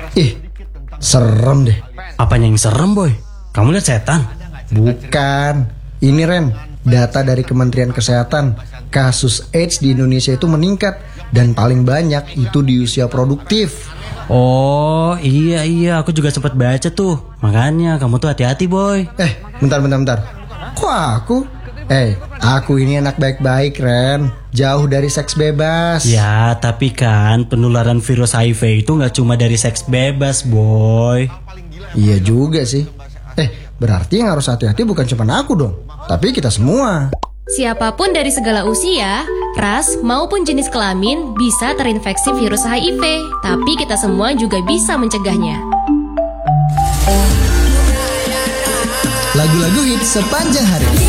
Ih, serem deh. Apanya yang serem, Boy? Kamu lihat setan? Bukan. Ini Ren, data dari Kementerian Kesehatan. Kasus AIDS di Indonesia itu meningkat. Dan paling banyak itu di usia produktif. Oh, iya, aku juga sempat baca tuh. Makanya kamu tuh hati-hati, Boy. Bentar. Kok aku? Aku ini anak baik-baik, Ren. Jauh dari seks bebas. Ya, tapi kan penularan virus HIV itu gak cuma dari seks bebas, Boy. Iya juga sih. Berarti yang harus hati-hati bukan cuma aku dong, tapi kita semua. Siapapun dari segala usia, ras, maupun jenis kelamin bisa terinfeksi virus HIV. Tapi kita semua juga bisa mencegahnya. Lagu-lagu hits sepanjang hari.